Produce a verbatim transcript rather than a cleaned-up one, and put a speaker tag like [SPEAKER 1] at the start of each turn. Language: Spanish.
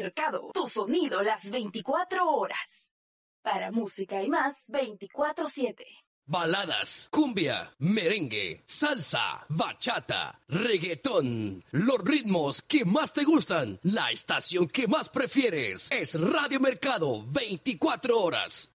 [SPEAKER 1] Mercado, tu sonido las veinticuatro horas. Para música y más, veinticuatro siete.
[SPEAKER 2] Baladas, cumbia, merengue, salsa, bachata, reggaetón. Los ritmos que más te gustan. La estación que más prefieres es Radio Mercado, veinticuatro horas.